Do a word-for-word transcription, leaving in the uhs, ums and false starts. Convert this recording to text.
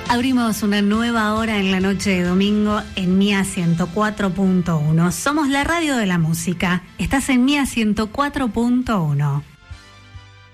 Abrimos una nueva hora en la noche de domingo en Mía ciento cuatro punto uno. Somos la radio de la música. Estás en Mía ciento cuatro punto uno.